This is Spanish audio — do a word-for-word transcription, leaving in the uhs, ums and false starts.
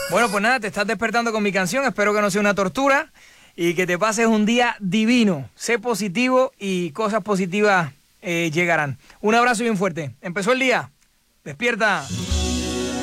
Bueno, pues nada, te estás despertando con mi canción. Espero que no sea una tortura y que te pases un día divino. Sé positivo y cosas positivas eh, llegarán. Un abrazo bien fuerte. Empezó el día. Despierta.